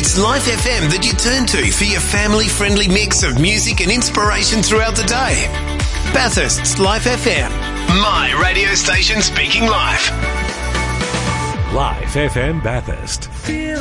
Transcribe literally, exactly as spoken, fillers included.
It's Life F M that you turn to for your family-friendly mix of music and inspiration throughout the day. Bathurst's Life F M. My radio station speaking live. Life F M Bathurst. Feel